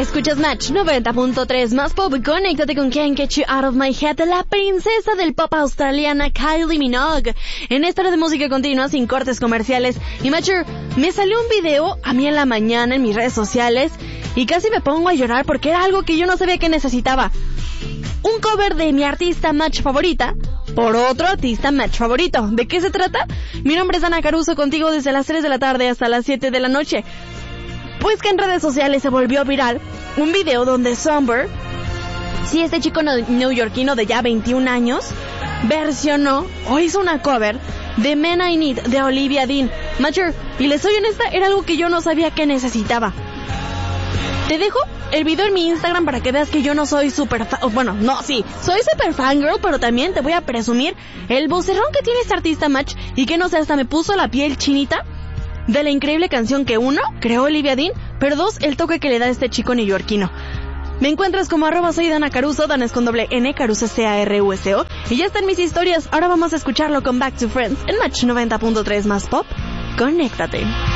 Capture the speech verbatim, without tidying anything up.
Escuchas Match noventa punto tres más pop. Conéctate con Can't Get You Out of My Head, la princesa del pop australiana Kylie Minogue. En esta hora de música continua, sin cortes comerciales. Y Matcher, me salió un video a mí en la mañana en mis redes sociales y casi me pongo a llorar porque era algo que yo no sabía que necesitaba. Un cover de mi artista Match favorita por otro artista Match favorito. ¿De qué se trata? Mi nombre es Ana Caruso, contigo desde las tres de la tarde hasta las siete de la noche. Pues que en redes sociales se volvió viral un video donde Somber, sí, este chico neoyorquino de ya veintiún años, versionó o hizo una cover de Men I Need de Olivia Dean. Matcher, y les soy honesta, era algo que yo no sabía que necesitaba. Te dejo el video en mi Instagram para que veas que yo no soy super fan. Bueno, no, sí, soy super fangirl, pero también te voy a presumir el vocerrón que tiene este artista Match y que no sé, hasta me puso la piel chinita de la increíble canción que uno, creó Olivia Dean, pero dos, el toque que le da a este chico neoyorquino. Me encuentras como arroba soy Dana Caruso, Dana es con doble N, Caruso C A R U S O, y ya están mis historias. Ahora vamos a escucharlo con Back to Friends en Match noventa punto tres más pop. Conéctate.